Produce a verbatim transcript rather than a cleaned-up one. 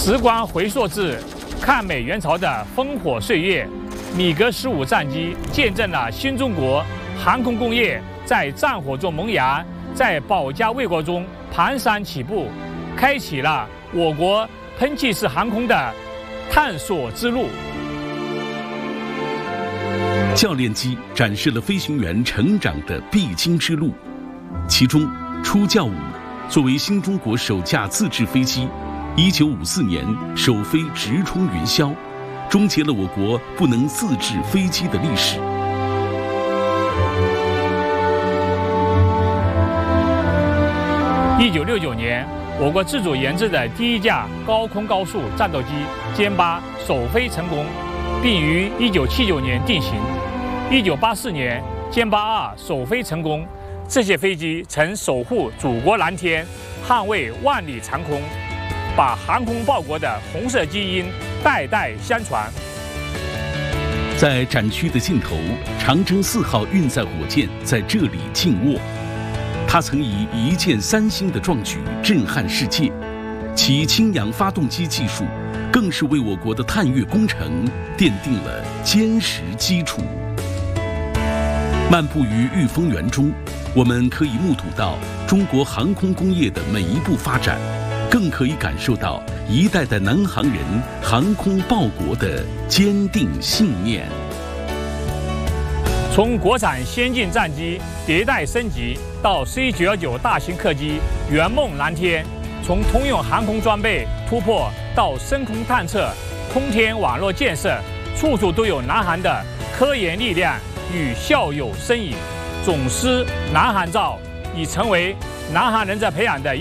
时光回溯至抗美援朝的烽火岁月，米格十五战机见证了新中国航空工业在战火中萌芽，在保家卫国中蹒跚起步，开启了我国喷气式航空的探索之路。 教练机展示了飞行员成长的必经之路，其中初教五作为新中国首架自制飞机，一九五四年首飞直冲云霄，终结了我国不能自制飞机的历史。 一九六九年，我国自主研制的第一架高空高速战斗机歼八首飞成功，并于一九七九年定型。一九八四年，歼八二首飞成功。这些飞机曾守护祖国蓝天，捍卫万里长空，把航空报国的红色基因代代相传。 在展区的尽头，长征四号运载火箭在这里静卧。它曾以一箭三星的壮举震撼世界，其氢氧发动机技术更是为我国的探月工程奠定了坚实基础。漫步于御风园中，我们可以目睹到中国航空工业的每一步发展，更可以感受到一代代南航人航空报国的坚定信念。 从国产先进战机迭代升级到 C 九一九大型客机圆梦蓝天，从通用航空装备突破到深空探测、空天网络建设，处处都有南韩的科研力量与校友身影。总师南韩照已成为南韩人在培养的